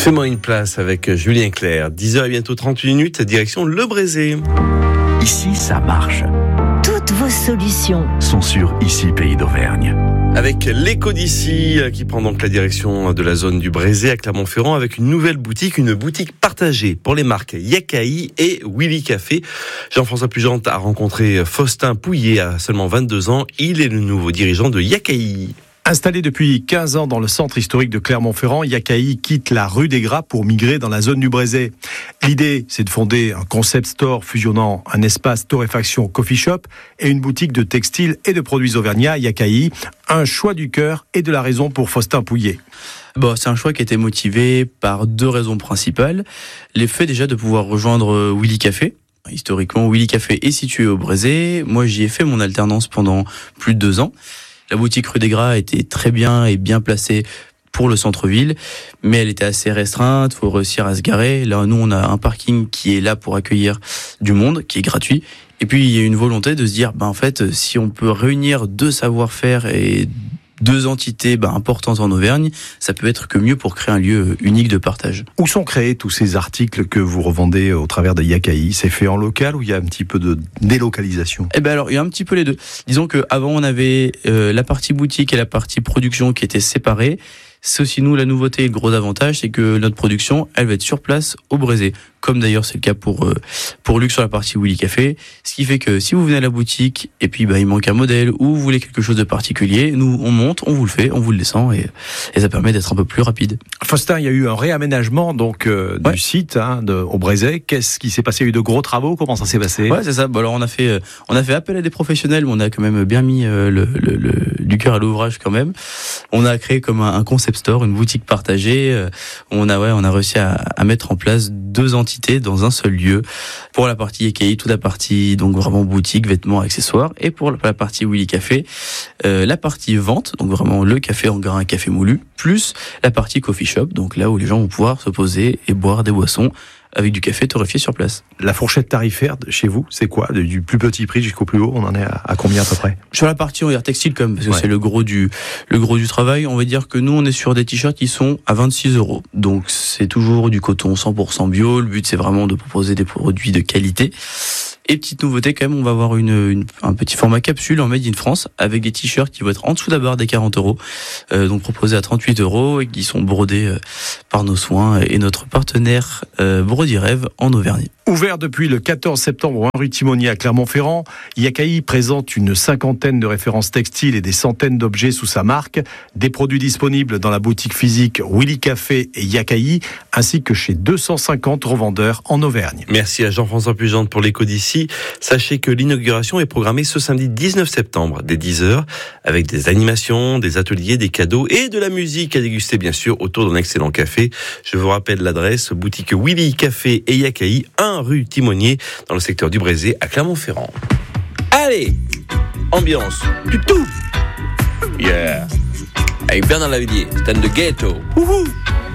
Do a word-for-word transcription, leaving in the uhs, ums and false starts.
Fais-moi une place avec Julien Clerc. dix heures et bientôt trente minutes, direction Le Brézé. Ici, ça marche. Toutes vos solutions sont sur Ici, Pays d'Auvergne. Avec l'éco d'ici qui prend donc la direction de la zone du Brézé à Clermont-Ferrand avec une nouvelle boutique, une boutique partagée pour les marques Yakai et Willy Café. Jean-François Pugente a rencontré Faustin Pouillet à seulement vingt-deux ans. Il est le nouveau dirigeant de Yakai. Installé depuis quinze ans dans le centre historique de Clermont-Ferrand, Yakai quitte la rue des Gras pour migrer dans la zone du Brézé. L'idée, c'est de fonder un concept store fusionnant un espace torréfaction coffee shop et une boutique de textiles et de produits auvergnats, Yakai. Un choix du cœur et de la raison pour Faustin Pouillet. Bon, c'est un choix qui a été motivé par deux raisons principales. L'effet déjà de pouvoir rejoindre Willy Café. Historiquement, Willy Café est situé au Brézé. Moi, j'y ai fait mon alternance pendant plus de deux ans. La boutique rue des Gras était très bien et bien placée pour le centre-ville, mais elle était assez restreinte, il faut réussir à se garer. Là, nous, on a un parking qui est là pour accueillir du monde, qui est gratuit. Et puis, il y a une volonté de se dire, ben, en fait, si on peut réunir deux savoir-faire et deux entités ben, importantes en Auvergne, ça peut être que mieux pour créer un lieu unique de partage. Où sont créés tous ces articles que vous revendez au travers de Yakai ? C'est fait en local ou il y a un petit peu de délocalisation ? Eh ben alors, il y a un petit peu les deux. Disons qu'avant, on avait euh, la partie boutique et la partie production qui étaient séparées. C'est aussi nous la nouveauté et le gros avantage, c'est que notre production, elle va être sur place au Brézé. Comme d'ailleurs c'est le cas pour euh, pour Luc sur la partie Willy Café. Ce qui fait que si vous venez à la boutique et puis bah il manque un modèle ou vous voulez quelque chose de particulier, nous on monte, on vous le fait, on vous le descend et, et ça permet d'être un peu plus rapide. Faustin, il y a eu un réaménagement donc euh, ouais. du site hein, de, au Brézé. Qu'est-ce qui s'est passé ? Il y a eu de gros travaux. Comment ça s'est passé ? Ouais, c'est ça. Bon, alors on a fait euh, on a fait appel à des professionnels, mais on a quand même bien mis euh, le, le, le du cœur à l'ouvrage quand même. On a créé comme un, un concept store, une boutique partagée. Euh, on a ouais, on a réussi à, à mettre en place deux entités dans un seul lieu. Pour la partie Yakai, toute la partie donc vraiment boutique, vêtements, accessoires, et pour la partie Willy Café, euh, la partie vente, donc vraiment le café en grain, café moulu, plus la partie coffee shop, donc là où les gens vont pouvoir se poser et boire des boissons avec du café torréfié sur place. La fourchette tarifaire de chez vous, c'est quoi ? Du plus petit prix jusqu'au plus haut, on en est à, à combien à peu près ? Sur la partie on va dire textile comme parce que ouais. c'est le gros du le gros du travail, on va dire que nous on est sur des t-shirts qui sont à vingt-six euros. Donc c'est toujours du coton cent pour cent bio. Le but c'est vraiment de proposer des produits de qualité. Et petite nouveauté quand même, on va avoir une, une, un petit format capsule en Made in France avec des t-shirts qui vont être en dessous de la barre des quarante euros, euh, donc proposés à trente-huit euros et qui sont brodés euh, par nos soins et notre partenaire euh, Brody Rêve en Auvergne. Ouvert depuis le quatorze septembre rue Timonier à Clermont-Ferrand, Yakai présente une cinquantaine de références textiles et des centaines d'objets sous sa marque, des produits disponibles dans la boutique physique Willy Café et Yakai, ainsi que chez deux cent cinquante revendeurs en Auvergne. Merci à Jean-François Pugente pour l'éco d'ici. Sachez que l'inauguration est programmée ce samedi dix-neuf septembre, dès dix heures, avec des animations, des ateliers, des cadeaux et de la musique à déguster, bien sûr, autour d'un excellent café. Je vous rappelle l'adresse, boutique Willy Café et Yakai, un rue Timonier, dans le secteur du Brézé, à Clermont-Ferrand. Allez, ambiance, tutou, yeah, avec Bernard Lavillier, stand de ghetto, wouhou.